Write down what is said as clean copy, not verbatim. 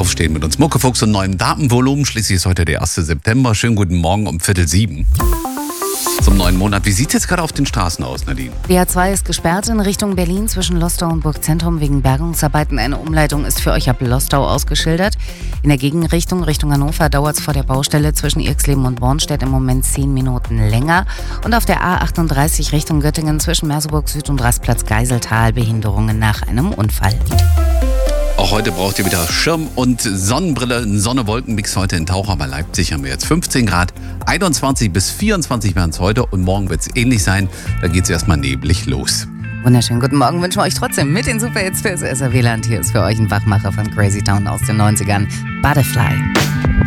Aufstehen mit uns. Muckefuchs und neuem Datenvolumen. Schließlich ist heute der 1. September. Schönen guten Morgen um 6:45. Zum neuen Monat. Wie sieht es jetzt gerade auf den Straßen aus, Nadine? Die A2 ist gesperrt in Richtung Berlin zwischen Lostau und Burgzentrum wegen Bergungsarbeiten. Eine Umleitung ist für euch ab Lostau ausgeschildert. In der Gegenrichtung Richtung Hannover dauert es vor der Baustelle zwischen Irxleben und Bornstedt im Moment 10 Minuten länger. Und auf der A38 Richtung Göttingen zwischen Merseburg Süd und Rastplatz Geiseltal Behinderungen nach einem Unfall. Auch heute braucht ihr wieder Schirm und Sonnenbrille. Ein Sonne-Wolken-Mix heute in Taucher. Bei Leipzig haben wir jetzt 15 Grad. 21 bis 24 werden es heute und morgen wird es ähnlich sein. Da geht es erstmal neblig los. Wunderschönen guten Morgen wünschen wir euch trotzdem mit den Superhits fürs SRW-Land. Hier ist für euch ein Wachmacher von Crazy Town aus den 90ern, Butterfly.